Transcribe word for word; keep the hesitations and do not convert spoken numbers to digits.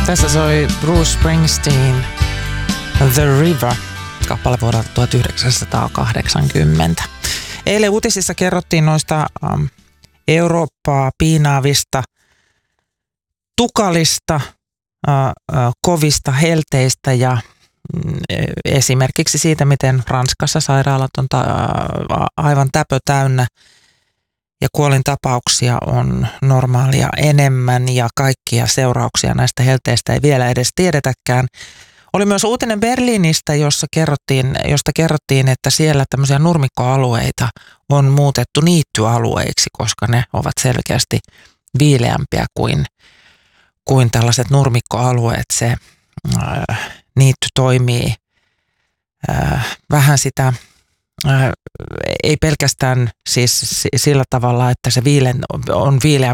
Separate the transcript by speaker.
Speaker 1: Tässä soi Bruce Springsteen The River, kappale vuodelta tuhatyhdeksänsataakahdeksankymmentä. Eilen uutisissa kerrottiin noista um, Eurooppaa piinaavista, tukalista, uh, uh, kovista helteistä ja mm, esimerkiksi siitä, miten Ranskassa sairaalat on ta- aivan täpö täynnä ja kuolintapauksia on normaalia enemmän ja kaikkia seurauksia näistä helteistä ei vielä edes tiedetäkään. Oli myös uutinen Berliinistä, jossa kerrottiin, josta kerrottiin, että siellä tämmöisiä nurmikkoalueita on muutettu niittyalueiksi, koska ne ovat selkeästi viileämpiä kuin, kuin tällaiset nurmikkoalueet. Se äh, niitty toimii äh, vähän sitä, äh, ei pelkästään siis sillä tavalla, että se viilen, on viileä,